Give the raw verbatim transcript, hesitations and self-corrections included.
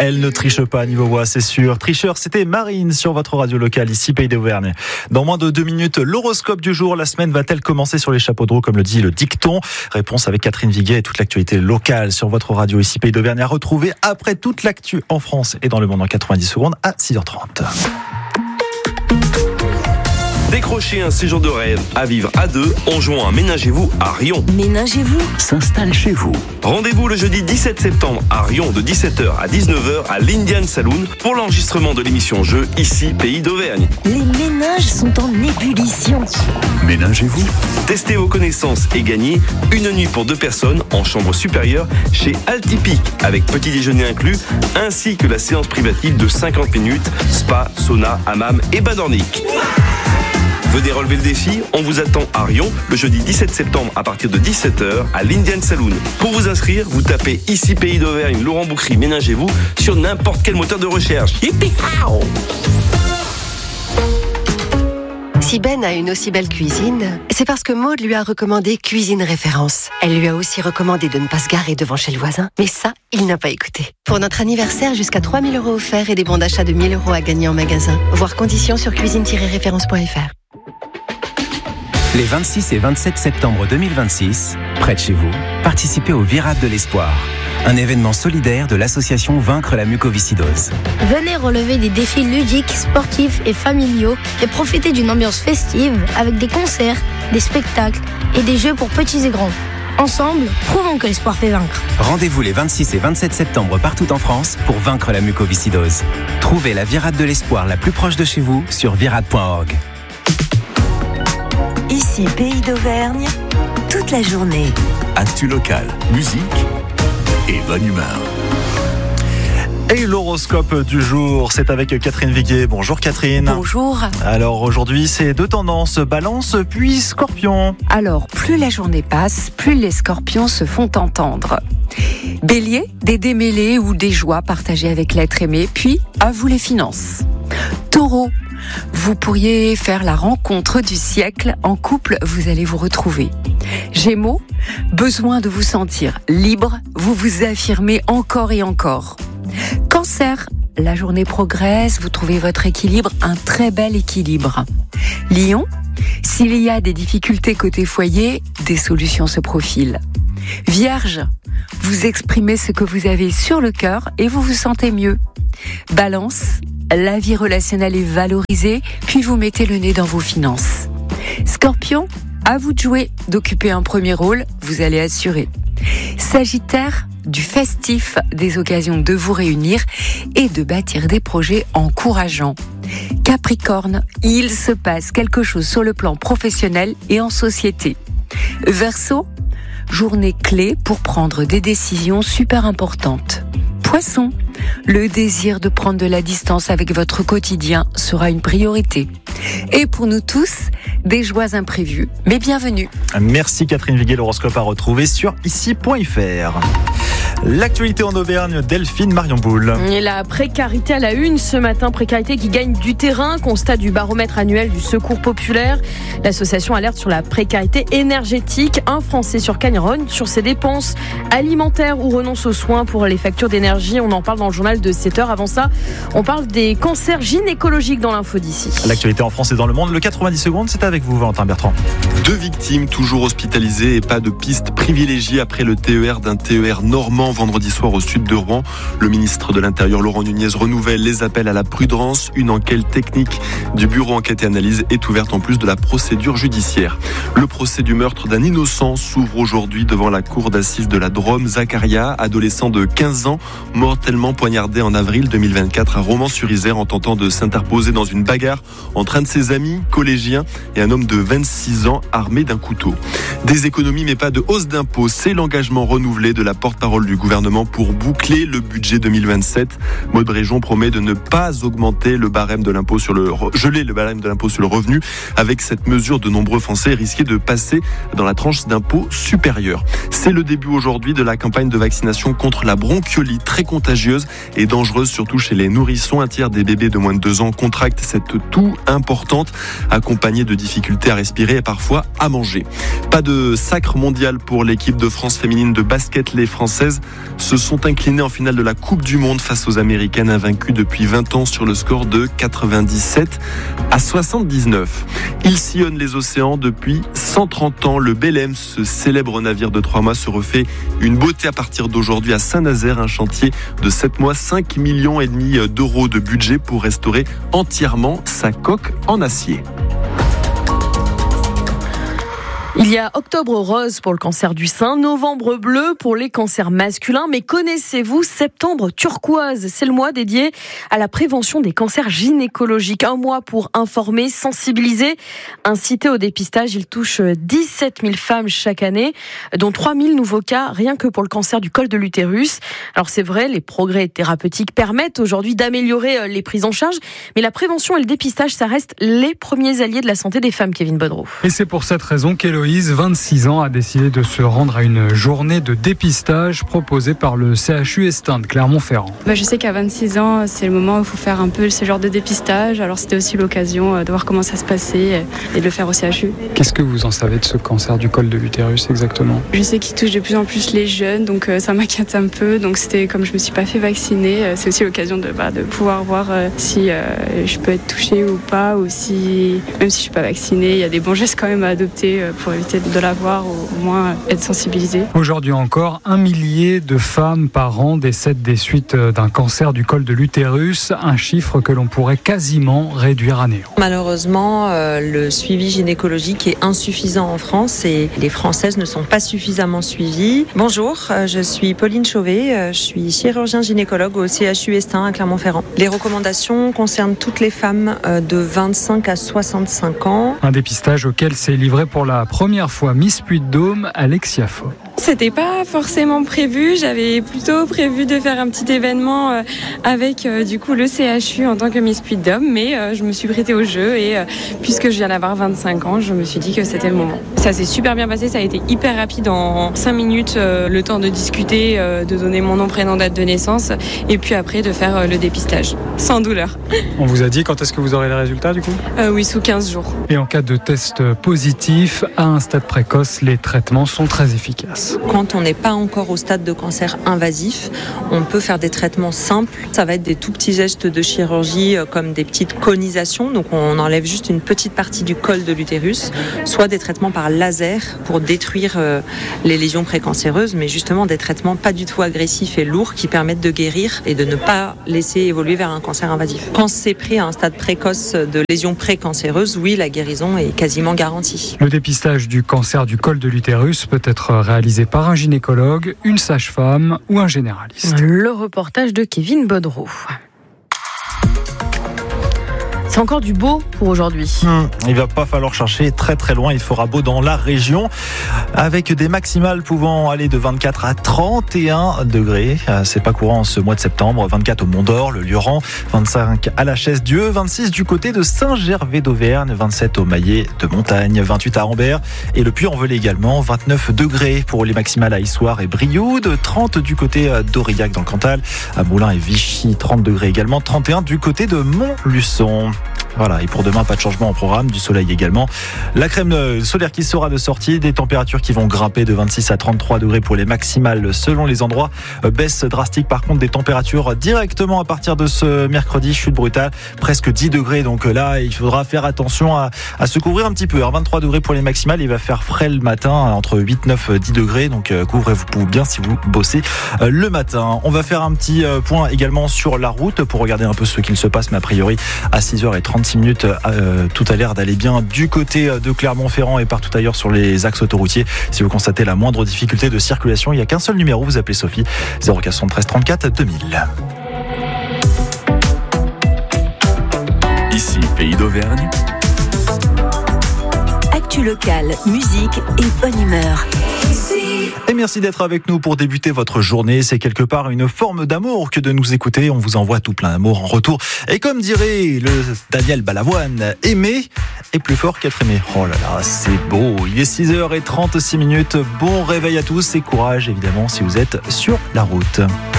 Elle ne triche pas à niveau voix, c'est sûr. Tricheur, c'était Marine sur votre radio locale, ici Pays d'Auvergne. Dans moins de deux minutes, l'horoscope du jour. La semaine va-t-elle commencer sur les chapeaux de roue, comme le dit le dicton? Réponse avec Catherine Viguet et toute l'actualité locale sur votre radio, ici Pays d'Auvergne, à retrouver après toute l'actu en France et dans le monde en quatre-vingt-dix secondes à six heures trente. Décrochez un séjour de rêve à vivre à deux en jouant à Ménagez-vous à Rion. Ménagez-vous s'installe chez vous. Rendez-vous le jeudi dix-sept septembre à Rion de dix-sept heures à dix-neuf heures à l'Indian Saloon pour l'enregistrement de l'émission Jeu, ici Pays d'Auvergne. Les ménages sont en ébullition. Ménagez-vous. Testez vos connaissances et gagnez une nuit pour deux personnes en chambre supérieure chez Altipic avec petit déjeuner inclus ainsi que la séance privative de cinquante minutes, spa, sauna, hammam et bain nordique. Venez relever le défi, on vous attend à Rion le jeudi dix-sept septembre à partir de dix-sept heures à l'Indian Saloon. Pour vous inscrire, vous tapez ici Pays d'Auvergne, Laurent Boucry, Ménagez-vous sur n'importe quel moteur de recherche. Yippee! Si Ben a une aussi belle cuisine, c'est parce que Maud lui a recommandé Cuisine Référence. Elle lui a aussi recommandé de ne pas se garer devant chez le voisin. Mais ça, il n'a pas écouté. Pour notre anniversaire, jusqu'à trois mille euros offerts et des bons d'achat de mille euros à gagner en magasin. Voir conditions sur cuisine tiret référence point f r. Les vingt-six et vingt-sept septembre deux mille vingt-six, près de chez vous, participez au Virade de l'Espoir, un événement solidaire de l'association Vaincre la mucoviscidose. Venez relever des défis ludiques, sportifs et familiaux et profitez d'une ambiance festive avec des concerts, des spectacles et des jeux pour petits et grands. Ensemble, prouvons que l'espoir fait vaincre. Rendez-vous les vingt-six et vingt-sept septembre partout en France pour vaincre la mucoviscidose. Trouvez la Virade de l'Espoir la plus proche de chez vous sur virade point org. Ici Pays d'Auvergne, toute la journée. Actu locale, musique et bonne humeur. Et l'horoscope du jour, c'est avec Catherine Viguet. Bonjour Catherine. Bonjour. Alors aujourd'hui, c'est deux tendances, Balance puis Scorpion. Alors, plus la journée passe, plus les scorpions se font entendre. Bélier, des démêlés ou des joies partagées avec l'être aimé, puis à vous les finances. Taureau, vous pourriez faire la rencontre du siècle. En couple, vous allez vous retrouver. Gémeaux, besoin de vous sentir libre, vous vous affirmez encore et encore. Cancer, la journée progresse, vous trouvez votre équilibre, un très bel équilibre. Lion, s'il y a des difficultés côté foyer, des solutions se profilent. Vierge, vous exprimez ce que vous avez sur le cœur et vous vous sentez mieux. Balance, la vie relationnelle est valorisée, puis vous mettez le nez dans vos finances. Scorpion, à vous de jouer, d'occuper un premier rôle, vous allez assurer. Sagittaire, du festif, des occasions de vous réunir et de bâtir des projets encourageants. Capricorne, il se passe quelque chose sur le plan professionnel et en société. Verseau, journée clé pour prendre des décisions super importantes. Poisson, le désir de prendre de la distance avec votre quotidien sera une priorité. Et pour nous tous, des joies imprévues, mais bienvenue. Merci Catherine Viguet, l'horoscope à retrouver sur ici point f r. L'actualité en Auvergne, Delphine Marion Boule. Et la précarité à la une ce matin, précarité qui gagne du terrain, constat du baromètre annuel du Secours populaire. L'association alerte sur la précarité énergétique. Un Français sur quatre rogne sur ses dépenses alimentaires ou renonce aux soins pour les factures d'énergie. On en parle dans le journal de sept heures. Avant ça, on parle des cancers gynécologiques dans l'info d'ici. L'actualité en France et dans le monde, le quatre-vingt-dix secondes, c'est avec vous Valentin Bertrand. Deux victimes toujours hospitalisées et pas de piste privilégiée après le T E R d'un T E R normand vendredi soir au sud de Rouen. Le ministre de l'Intérieur Laurent Nunez renouvelle les appels à la prudence. Une enquête technique du bureau enquête et analyse est ouverte en plus de la procédure judiciaire. Le procès du meurtre d'un innocent s'ouvre aujourd'hui devant la cour d'assises de la Drôme. Zacharia, adolescent de quinze ans, mortellement poignardé en avril deux mille vingt-quatre à Romans-sur-Isère en tentant de s'interposer dans une bagarre entre un de ses amis collégiens et un homme de vingt-six ans armé d'un couteau. Des économies mais pas de hausse d'impôts, c'est l'engagement renouvelé de la porte-parole du gouvernement pour boucler le budget deux mille vingt-sept. Maud Bréjon promet de ne pas augmenter le barème de l'impôt sur le geler le barème de l'impôt sur le revenu. Avec cette mesure, de nombreux Français risquaient de passer dans la tranche d'impôt supérieure. C'est le début aujourd'hui de la campagne de vaccination contre la bronchiolite, très contagieuse et dangereuse surtout chez les nourrissons. Un tiers des bébés de moins de deux ans contractent cette toux importante accompagnée de difficultés difficulté à respirer et parfois à manger. Pas de sacre mondial pour l'équipe de France féminine de basket. Les Françaises se sont inclinées en finale de la Coupe du Monde face aux Américaines, invaincues depuis vingt ans sur le score de quatre-vingt-dix-sept à soixante-dix-neuf. Ils sillonnent les océans depuis cent trente ans. Le Belém, ce célèbre navire de trois mois, se refait une beauté à partir d'aujourd'hui à Saint-Nazaire, un chantier de sept mois, cinq millions et demi d'euros de budget pour restaurer entièrement sa coque en acier. Il y a octobre rose pour le cancer du sein, novembre bleu pour les cancers masculins, mais connaissez-vous septembre turquoise ? C'est le mois dédié à la prévention des cancers gynécologiques. Un mois pour informer, sensibiliser, inciter au dépistage. Il touche dix-sept mille femmes chaque année, dont trois mille nouveaux cas rien que pour le cancer du col de l'utérus. Alors c'est vrai, les progrès thérapeutiques permettent aujourd'hui d'améliorer les prises en charge, mais la prévention et le dépistage, ça reste les premiers alliés de la santé des femmes, Kevin Bodreau. Et c'est pour cette raison qu'Héloïse, vingt-six ans, a décidé de se rendre à une journée de dépistage proposée par le C H U Estin de Clermont-Ferrand. Bah, je sais qu'à vingt-six ans, c'est le moment où il faut faire un peu ce genre de dépistage. Alors c'était aussi l'occasion de voir comment ça se passait et de le faire au C H U. Qu'est-ce que vous en savez de ce cancer du col de l'utérus exactement ? Je sais qu'il touche de plus en plus les jeunes, donc euh, ça m'inquiète un peu. Donc c'était comme je me suis pas fait vacciner, euh, c'est aussi l'occasion de, bah, de pouvoir voir euh, si euh, je peux être touchée ou pas, ou si même si je suis pas vaccinée, il y a des bons gestes quand même à adopter euh, pour éviter de l'avoir ou au moins être sensibilisé. Aujourd'hui encore, un millier de femmes par an décèdent des suites d'un cancer du col de l'utérus, un chiffre que l'on pourrait quasiment réduire à néant. Malheureusement, euh, le suivi gynécologique est insuffisant en France et les Françaises ne sont pas suffisamment suivies. Bonjour, euh, je suis Pauline Chauvet, euh, je suis chirurgien gynécologue au C H U Estin à Clermont-Ferrand. Les recommandations concernent toutes les femmes euh, de vingt-cinq à soixante-cinq ans. Un dépistage auquel s'est livré pour la première fois Miss Puy-de-Dôme, Alexia Faux. C'était pas forcément prévu, j'avais plutôt prévu de faire un petit événement euh, avec euh, du coup le C H U en tant que Miss Puy-de-Dôme, mais euh, je me suis prêtée au jeu et euh, puisque je viens d'avoir vingt-cinq ans, je me suis dit que c'était le moment. Ça s'est super bien passé, ça a été hyper rapide, en cinq minutes, euh, le temps de discuter, euh, de donner mon nom, prénom, date de naissance et puis après de faire euh, le dépistage, sans douleur. On vous a dit quand est-ce que vous aurez les résultats du coup ? euh, Oui, sous quinze jours. Et en cas de test positif, à un stade précoce, les traitements sont très efficaces. Quand on n'est pas encore au stade de cancer invasif, on peut faire des traitements simples. Ça va être des tout petits gestes de chirurgie comme des petites conisations, donc on enlève juste une petite partie du col de l'utérus, soit des traitements par laser pour détruire les lésions précancéreuses, mais justement des traitements pas du tout agressifs et lourds qui permettent de guérir et de ne pas laisser évoluer vers un cancer invasif. Quand c'est pris à un stade précoce de lésions précancéreuses, oui, la guérison est quasiment garantie. Le dépistage du cancer du col de l'utérus peut être réalisé par un gynécologue, une sage-femme ou un généraliste. Le reportage de Kevin Bodreau. C'est encore du beau pour aujourd'hui. Mmh, il va pas falloir chercher très très loin. Il fera beau dans la région avec des maximales pouvant aller de vingt-quatre à trente et un degrés. C'est pas courant ce mois de septembre. vingt-quatre au Mont d'Or, le Lioran, vingt-cinq à la Chaise-Dieu, vingt-six du côté de Saint-Gervais d'Auvergne, vingt-sept au Maillet de Montagne, vingt-huit à Ambert et le Puy-en-Velay également, vingt-neuf degrés pour les maximales à Issoire et Brioude, trente du côté d'Aurillac dans le Cantal, à Moulins et Vichy, trente degrés également, trente et un du côté de Montluçon. Voilà, et pour demain, pas de changement au programme, du soleil également. La crème solaire qui sera de sortie, des températures qui vont grimper de vingt-six à trente-trois degrés pour les maximales selon les endroits. Baisse drastique par contre des températures directement à partir de ce mercredi, chute brutale, presque dix degrés. Donc là, il faudra faire attention à, à se couvrir un petit peu. Alors vingt-trois degrés pour les maximales, il va faire frais le matin, entre huit, neuf, dix degrés. Donc couvrez-vous bien si vous bossez le matin. On va faire un petit point également sur la route pour regarder un peu ce qu'il se passe, mais a priori à six heures trente-six minutes, euh, tout a l'air d'aller bien du côté de Clermont-Ferrand et partout ailleurs sur les axes autoroutiers. Si vous constatez la moindre difficulté de circulation, il n'y a qu'un seul numéro, vous appelez Sophie, zéro quatre treize trente-quatre deux mille. Ici, Pays d'Auvergne. Actu locale, musique et bonne humeur. Et merci d'être avec nous pour débuter votre journée. C'est quelque part une forme d'amour que de nous écouter. On vous envoie tout plein d'amour en retour. Et comme dirait le Daniel Balavoine, aimer est plus fort qu'être aimé. Oh là là, c'est beau. Il est six heures trente-six minutes. Bon réveil à tous et courage évidemment si vous êtes sur la route.